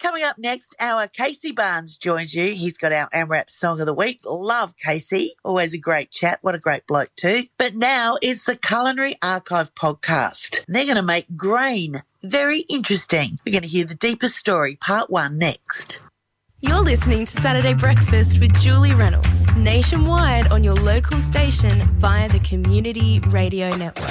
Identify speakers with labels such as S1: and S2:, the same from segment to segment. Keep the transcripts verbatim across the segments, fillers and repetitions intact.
S1: Coming up next, our Casey Barnes joins you. He's got our AMRAP Song of the Week. Love Casey. Always a great chat. What a great bloke too. But now is the Culinary Archive podcast. They're going to make grain very interesting. We're going to hear the deeper story, part one, next.
S2: You're listening to Saturday Breakfast with Julie Reynolds, nationwide on your local station via the Community Radio Network.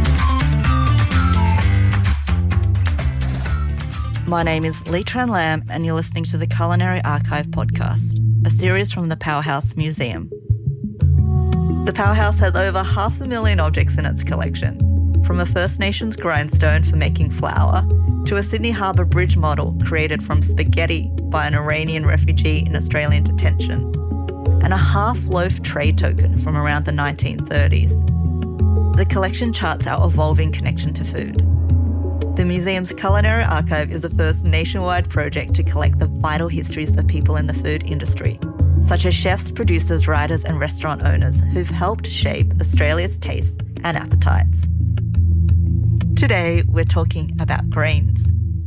S3: My name is Lee Tran Lam and you're listening to the Culinary Archive podcast, a series from the Powerhouse Museum. The Powerhouse has over half a million objects in its collection, from a First Nations grindstone for making flour to a Sydney Harbour Bridge model created from spaghetti by an Iranian refugee in Australian detention, and a half-loaf tray token from around the nineteen thirties. The collection charts our evolving connection to food. The museum's Culinary Archive is the first nationwide project to collect the vital histories of people in the food industry, such as chefs, producers, writers and restaurant owners who've helped shape Australia's tastes and appetites. Today, we're talking about grains.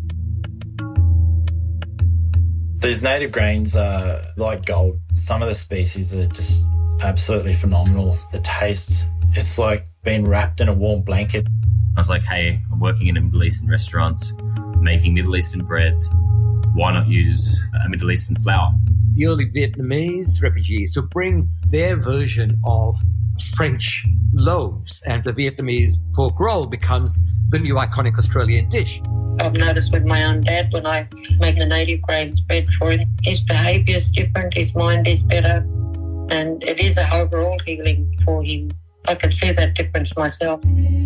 S4: These native grains are like gold. Some of the species are just absolutely phenomenal. The taste, it's like being wrapped in a warm blanket.
S5: I was like, hey, I'm working in a Middle Eastern restaurant, making Middle Eastern bread. Why not use a Middle Eastern flour?
S6: The early Vietnamese refugees would bring their version of French loaves, and the Vietnamese pork roll becomes the new iconic Australian dish.
S7: I've noticed with my own dad when I make the native grains bread for him, his behaviour is different, his mind is better, and it is an overall healing for him. I can see that difference myself.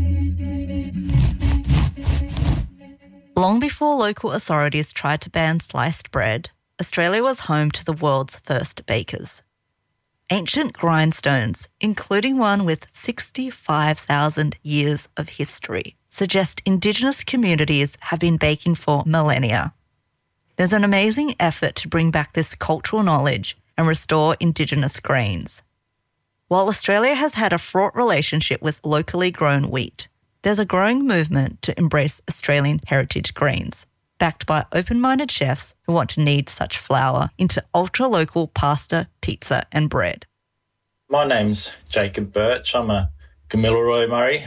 S3: Long before local authorities tried to ban sliced bread, Australia was home to the world's first bakers. Ancient grindstones, including one with sixty-five thousand years of history, suggest Indigenous communities have been baking for millennia. There's an amazing effort to bring back this cultural knowledge and restore Indigenous grains. While Australia has had a fraught relationship with locally grown wheat, there's a growing movement to embrace Australian heritage grains, backed by open-minded chefs who want to knead such flour into ultra-local pasta, pizza and bread.
S4: My name's Jacob Birch. I'm a Gamilaroi Murray.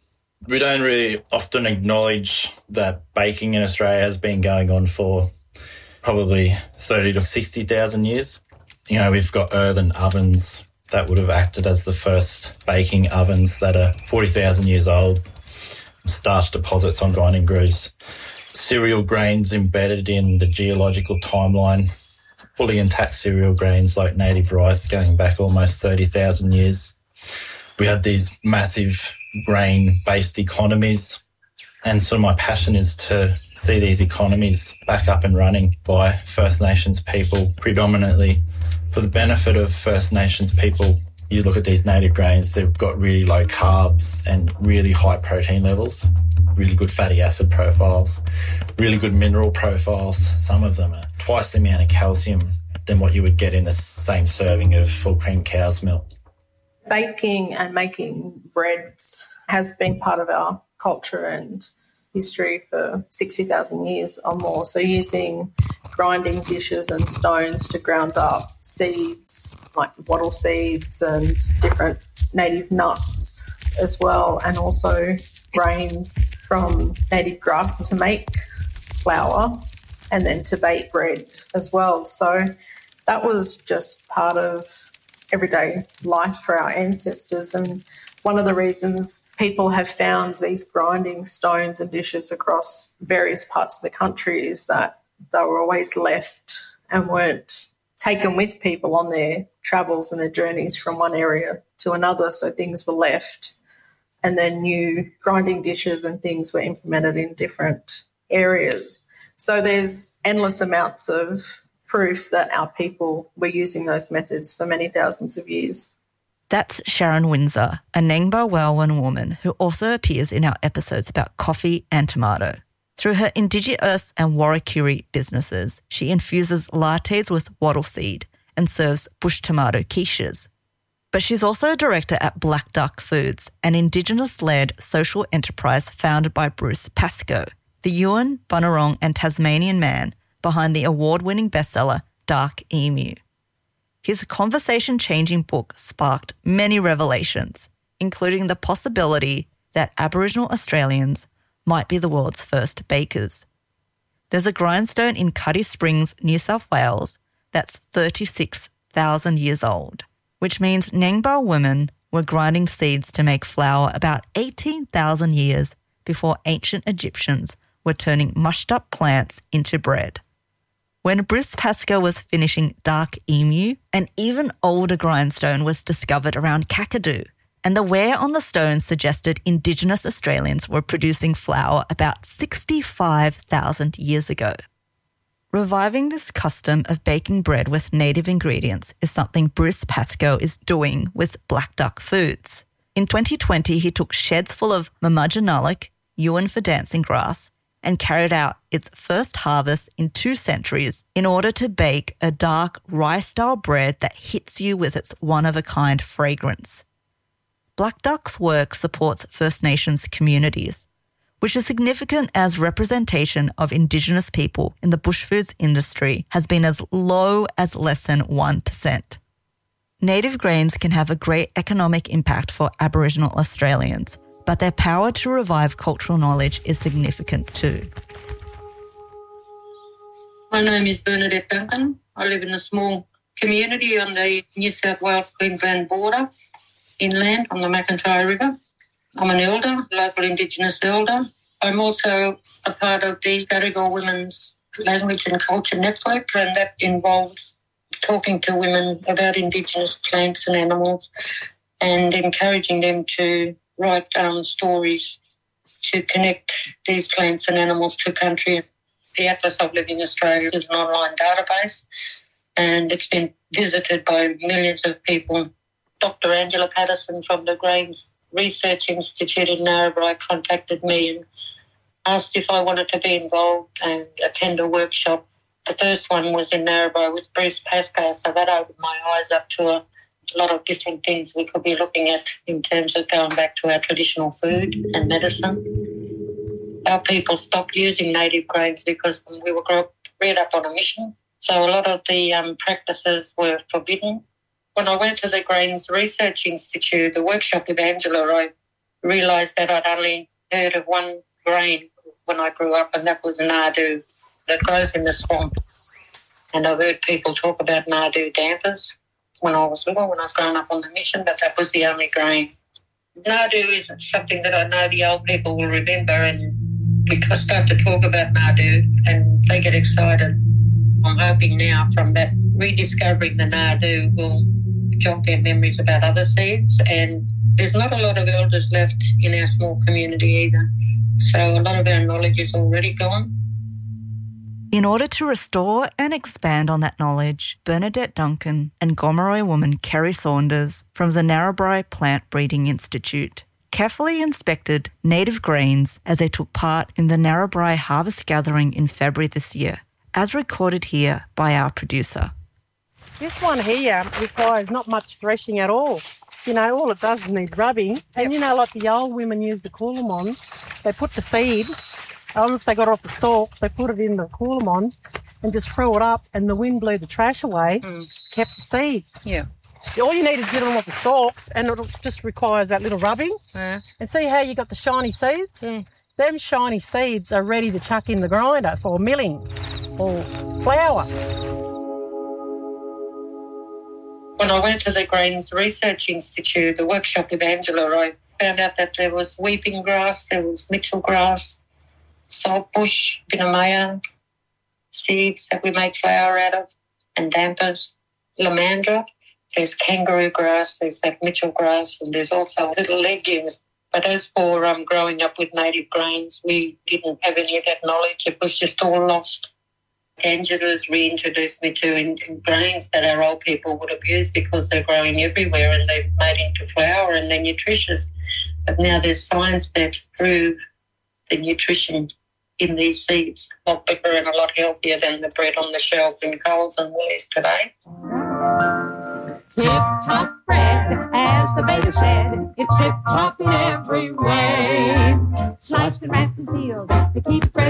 S4: We don't really often acknowledge that baking in Australia has been going on for probably thirty to sixty thousand years. You know, we've got earthen ovens that would have acted as the first baking ovens that are forty thousand years old. Starch deposits on grinding grooves. Cereal grains embedded in the geological timeline. Fully intact cereal grains like native rice going back almost thirty thousand years. We had these massive grain-based economies, and so my passion is to see these economies back up and running by First Nations people, predominantly for the benefit of First Nations people. You look at these native grains, they've got really low carbs and really high protein levels, really good fatty acid profiles, really good mineral profiles. Some of them are twice the amount of calcium than what you would get in the same serving of full cream cow's milk.
S8: Baking and making breads has been part of our culture and history for sixty thousand years or more. So using grinding dishes and stones to ground up seeds like wattle seeds and different native nuts as well, and also grains from native grasses to make flour and then to bake bread as well. So that was just part of everyday life for our ancestors, and one of the reasons people have found these grinding stones and dishes across various parts of the country is that they were always left and weren't taken with people on their travels and their journeys from one area to another. So things were left, and then new grinding dishes and things were implemented in different areas. So there's endless amounts of proof that our people were using those methods for many thousands of years.
S3: That's Sharon Windsor, a Nangba Welwan woman who also appears in our episodes about coffee and tomato. Through her Indigeearth and Warrakirri businesses, she infuses lattes with wattle seed and serves bush tomato quiches. But she's also a director at Black Duck Foods, an Indigenous-led social enterprise founded by Bruce Pascoe, the Yuin, Bunurong and Tasmanian man behind the award-winning bestseller Dark Emu. His conversation-changing book sparked many revelations, including the possibility that Aboriginal Australians might be the world's first bakers. There's a grindstone in Cuddy Springs, New South Wales, that's thirty-six thousand years old, which means Nangba women were grinding seeds to make flour about eighteen thousand years before ancient Egyptians were turning mushed-up plants into bread. When Bruce Pascoe was finishing Dark Emu, an even older grindstone was discovered around Kakadu, and the wear on the stone suggested Indigenous Australians were producing flour about sixty-five thousand years ago. Reviving this custom of baking bread with native ingredients is something Bruce Pascoe is doing with Black Duck Foods. In twenty twenty, he took sheds full of Mamudjanalik, Yuan for dancing grass, and carried out its first harvest in two centuries in order to bake a dark rye-style bread that hits you with its one-of-a-kind fragrance. Black Duck's work supports First Nations communities, which is significant as representation of Indigenous people in the bushfoods industry has been as low as less than one percent. Native grains can have a great economic impact for Aboriginal Australians, but their power to revive cultural knowledge is significant too.
S7: My name is Bernadette Duncan. I live in a small community on the New South Wales-Queensland border, inland on the McIntyre River. I'm an elder, local Indigenous elder. I'm also a part of the Gadigal Women's Language and Culture Network, and that involves talking to women about Indigenous plants and animals and encouraging them to write down stories to connect these plants and animals to country. The Atlas of Living Australia is an online database, and it's been visited by millions of people. Doctor Angela Patterson from the Grains Research Institute in Narrabri contacted me and asked if I wanted to be involved and attend a workshop. The first one was in Narrabri with Bruce Pascoe, so that opened my eyes up to a a lot of different things we could be looking at in terms of going back to our traditional food and medicine. Our people stopped using native grains because we were bred up on a mission, so a lot of the um, practices were forbidden. When I went to the Grains Research Institute, the workshop with Angela, I realised that I'd only heard of one grain when I grew up, and that was nardoo, that grows in the swamp. And I've heard people talk about nardoo dampers when I was little, when I was growing up on the mission, but that was the only grain. Nardoo is something that I know the old people will remember, and we start to talk about nardoo and they get excited. I'm hoping now from that rediscovering the nardoo will jog their memories about other seeds, and there's not a lot of elders left in our small community either, so a lot of our knowledge is already gone.
S3: In order to restore and expand on that knowledge, Bernadette Duncan and Gomeroi woman Kerry Saunders from the Narrabri Plant Breeding Institute carefully inspected native grains as they took part in the Narrabri harvest gathering in February this year, as recorded here by our producer.
S9: This one here requires not much threshing at all. You know, all it does is need rubbing. And, you know, like the old women use the coolamon, they put the seed, once they got off the stalks, they put it in the coolamon and just threw it up, and the wind blew the trash away, mm. kept the seeds.
S10: Yeah.
S9: All you need is get them off the stalks, and it just requires that little rubbing.
S10: Yeah. And
S9: see how you got the shiny seeds?
S10: Mm.
S9: Them shiny seeds are ready to chuck in the grinder for milling or flour.
S7: When I went to the Grains Research Institute, the workshop with Angela, I found out that there was weeping grass, there was Mitchell grass, saltbush, Binnamaya, seeds that we make flour out of, and dampers, lamandra. There's kangaroo grass, there's that Mitchell grass, and there's also little legumes. But as for um, growing up with native grains, we didn't have any of that knowledge. It was just all lost. Angela's reintroduced me to in, in grains that our old people would have used because they're growing everywhere and they're made into flour and they're nutritious. But now there's science that prove the nutrition in these seeds a lot bigger and a lot healthier than the bread on the shelves in Coles and Woolies today.
S11: Tip-top bread, as the baker said, it's tip-top in every way. Sliced and wrapped and sealed, it keeps bread